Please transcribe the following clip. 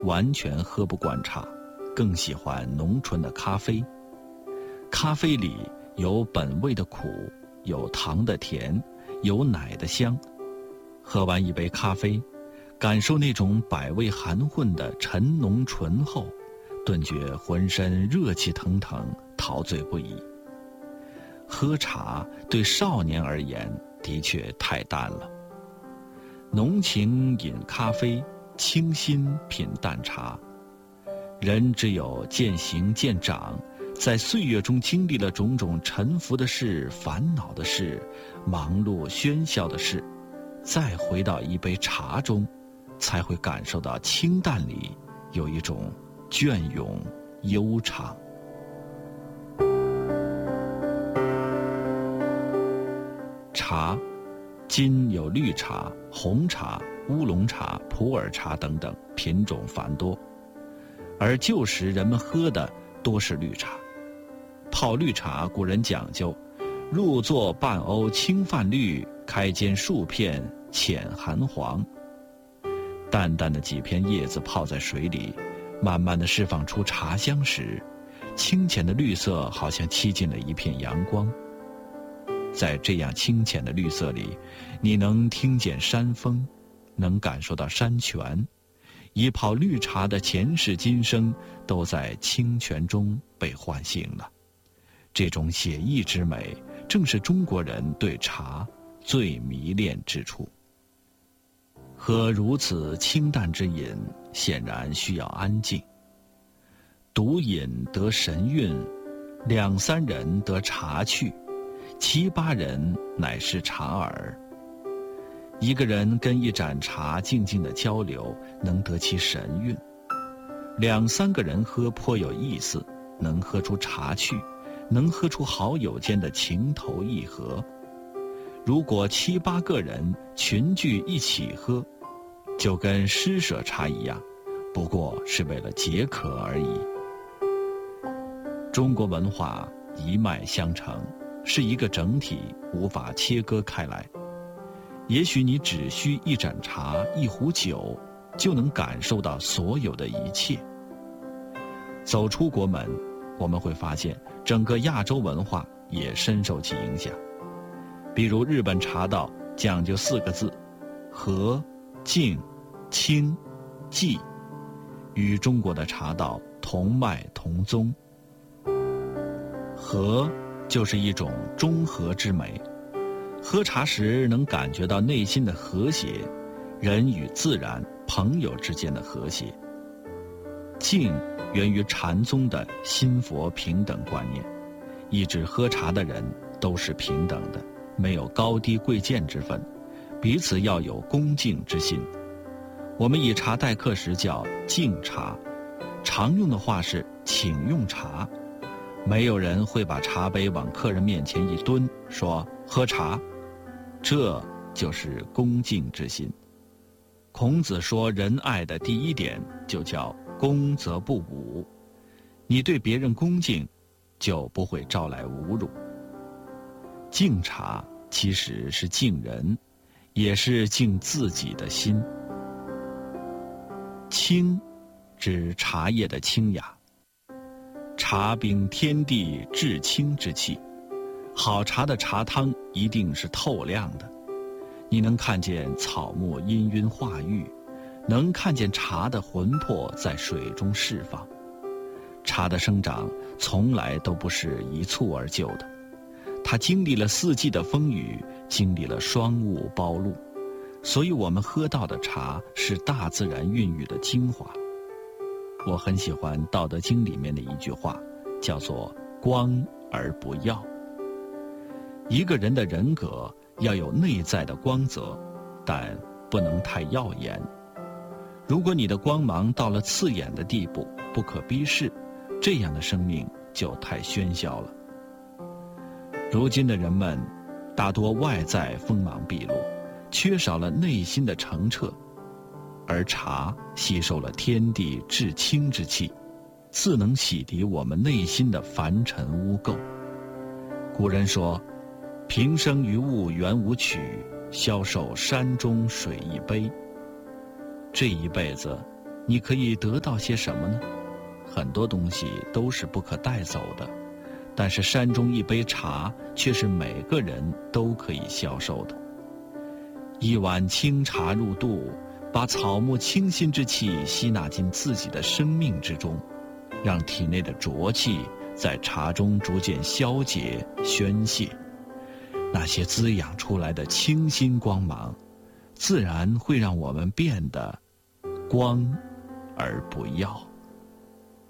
完全喝不惯茶，更喜欢浓醇的咖啡。咖啡里有本味的苦，有糖的甜，有奶的香。喝完一杯咖啡，感受那种百味含混的陈浓醇厚，顿觉浑身热气腾腾，陶醉不已。喝茶对少年而言的确太淡了。浓情饮咖啡，清新品淡茶。人只有渐行渐长，在岁月中经历了种种沉浮的事、烦恼的事、忙碌喧嚣的事，再回到一杯茶中，才会感受到清淡里有一种隽永悠长。茶，今有绿茶、红茶、乌龙茶、普洱茶等等，品种繁多。而旧时人们喝的多是绿茶。泡绿茶古人讲究，入座半瓯清泛绿，开间数片浅含黄。淡淡的几片叶子泡在水里，慢慢地释放出茶香时，清浅的绿色好像栖进了一片阳光。在这样清浅的绿色里，你能听见山风，能感受到山泉，一泡绿茶的前世今生都在清泉中被唤醒了。这种写意之美，正是中国人对茶最迷恋之处。喝如此清淡之饮，显然需要安静。独饮得神韵，两三人得茶趣，七八人乃是茶耳。一个人跟一盏茶静静的交流，能得其神韵；两三个人喝颇有意思，能喝出茶趣，能喝出好友间的情投意合。如果七八个人群聚一起喝，就跟施舍茶一样，不过是为了解渴而已。中国文化一脉相承，是一个整体，无法切割开来。也许你只需一盏茶、一壶酒，就能感受到所有的一切。走出国门，我们会发现整个亚洲文化也深受其影响。比如日本茶道讲究4个字：和、静、清、寂，与中国的茶道同脉同宗。和就是一种中和之美，喝茶时能感觉到内心的和谐，人与自然、朋友之间的和谐。静源于禅宗的心佛平等观念，一直喝茶的人都是平等的，没有高低贵贱之分，彼此要有恭敬之心。我们以茶待客时叫敬茶，常用的话是请用茶。没有人会把茶杯往客人面前一蹲，说喝茶，这就是恭敬之心。孔子说仁爱的第一点就叫恭则不侮，你对别人恭敬，就不会招来侮辱。敬茶其实是敬人，也是敬自己的心。清，指茶叶的清雅。茶秉天地至清之气，好茶的茶汤一定是透亮的，你能看见草木氤氲化育，能看见茶的魂魄在水中释放。茶的生长从来都不是一蹴而就的，它经历了4季的风雨，经历了霜雾暴露，所以我们喝到的茶是大自然孕育的精华。我很喜欢《道德经》里面的一句话，叫做光而不耀。一个人的人格要有内在的光泽，但不能太耀眼。如果你的光芒到了刺眼的地步，不可逼视，这样的生命就太喧嚣了。如今的人们大多外在锋芒毕露，缺少了内心的澄澈，而茶吸收了天地至清之气，自能洗涤我们内心的凡尘污垢。古人说，平生于物原无取，消受山中水一杯。这一辈子， 你可以得到些什么呢？很多东西都是不可带走的，但是山中一杯茶却是每个人都可以消受的。一碗清茶入肚，把草木清新之气吸纳进自己的生命之中，让体内的浊气在茶中逐渐消解宣泄，那些滋养出来的清新光芒，自然会让我们变得光而不耀。